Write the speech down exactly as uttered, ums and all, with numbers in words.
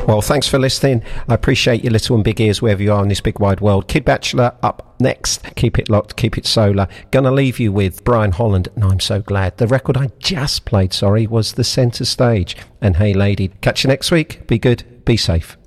Well, thanks for listening. I appreciate your little and big ears wherever you are in this big wide world. Kid Bachelor up next. Keep it locked, keep it solar. Gonna leave you with Brian Holland and I'm So Glad. The record I just played, sorry, was The Centre Stage. And hey lady, catch you next week. Be good, be safe.